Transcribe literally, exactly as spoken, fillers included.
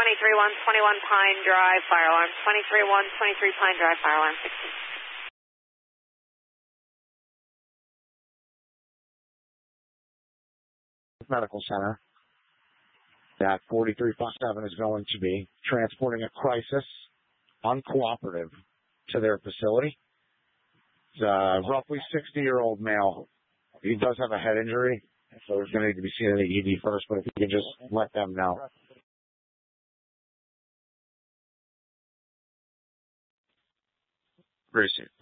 twenty-three one twenty-one Pine Drive, fire alarm. twenty-three one twenty-three Pine Drive, fire alarm. sixteen. Medical Center. That forty-three five seven is going to be transporting a crisis uncooperative to their facility. It's a roughly sixty-year-old male. He does have a head injury, so he's going to need to be seen in the E D first, but if you could just let them know. Appreciate it.